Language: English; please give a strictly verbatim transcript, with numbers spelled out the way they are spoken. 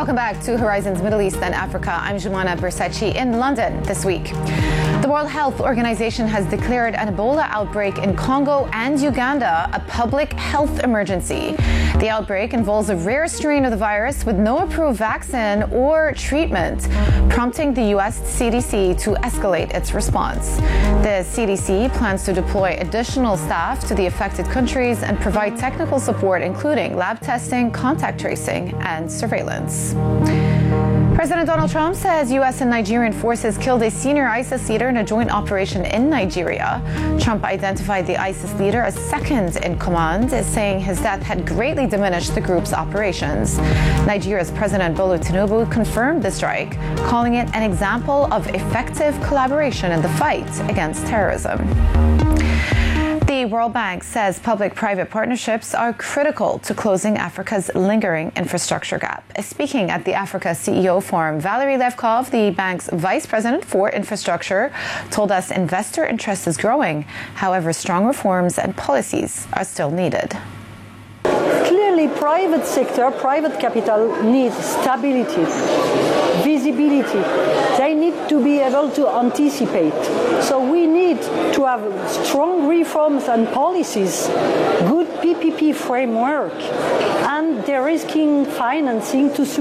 Welcome back to Horizons Middle East and Africa. I'm Jumana Bersachi in London this week. The World Health Organization has declared an Ebola outbreak in Congo and Uganda a public health emergency. The outbreak involves a rare strain of the virus with no approved vaccine or treatment, prompting the U S C D C to escalate its response. The C D C plans to deploy additional staff to the affected countries and provide technical support, including lab testing, contact tracing, and surveillance. President Donald Trump says U S and Nigerian forces killed a senior ISIS leader in a joint operation in Nigeria. Trump identified the ISIS leader as second in command, saying his death had greatly diminished the group's operations. Nigeria's President Bola Tinubu confirmed the strike, calling it an example of effective collaboration in the fight against terrorism. The World Bank says public-private partnerships are critical to closing Africa's lingering infrastructure gap. Speaking at the Africa C E O Forum, Valery Levkov, the bank's vice president for infrastructure, told us investor interest is growing. However, strong reforms and policies are still needed. Clearly, private sector, private capital needs stability, visibility. They need to be able to anticipate. So we need to have strong reforms and policies, good P P P framework, and de-risking financing to support